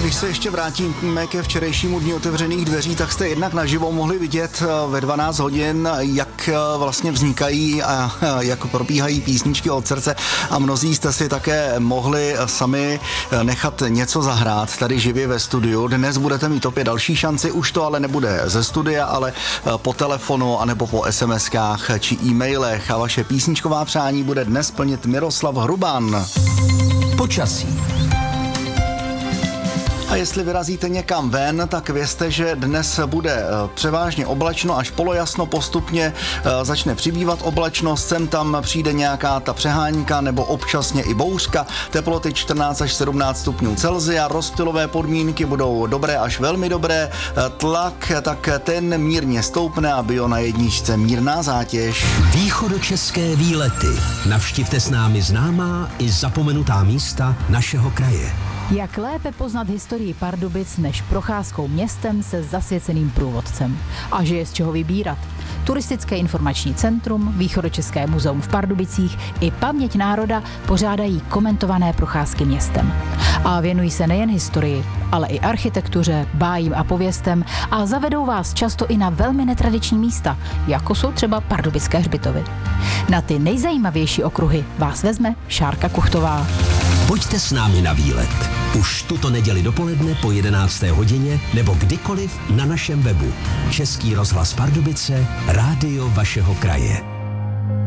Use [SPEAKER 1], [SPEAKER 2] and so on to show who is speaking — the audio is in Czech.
[SPEAKER 1] Když se ještě vrátíme ke včerejšímu dni otevřených dveří, tak jste jednak naživo mohli vidět ve 12 hodin, jak vlastně vznikají a jak probíhají písničky od srdce a mnozí jste si také mohli sami nechat něco zahrát tady živě ve studiu. Dnes budete mít opět další šanci, už to ale nebude ze studia, ale po telefonu anebo po SMS-kách či e-mailech a vaše písničková přání bude dnes plnit Miroslav Hruban.
[SPEAKER 2] Počasí.
[SPEAKER 1] A jestli vyrazíte někam ven, tak vězte, že dnes bude převážně oblačno až polojasno, postupně začne přibývat oblačnost, sem tam přijde nějaká ta přehánka nebo občasně i bouřka, teploty 14 až 17 stupňů Celsia, rozptylové podmínky budou dobré až velmi dobré, tlak tak ten mírně stoupne a bio na jedničce mírná zátěž.
[SPEAKER 2] Východočeské výlety. Navštivte s námi známá i zapomenutá místa našeho kraje.
[SPEAKER 3] Jak lépe poznat historii Pardubic než procházkou městem se zasvěceným průvodcem. A že je z čeho vybírat. Turistické informační centrum, Východočeské muzeum v Pardubicích i Paměť národa pořádají komentované procházky městem. A věnují se nejen historii, ale i architektuře, bájím a pověstem a zavedou vás často i na velmi netradiční místa, jako jsou třeba pardubické hřbitovy. Na ty nejzajímavější okruhy vás vezme Šárka Kuchtová.
[SPEAKER 2] Pojďte s námi na výlet. Už tuto neděli dopoledne po 11. hodině nebo kdykoliv na našem webu. Český rozhlas Pardubice, rádio vašeho kraje.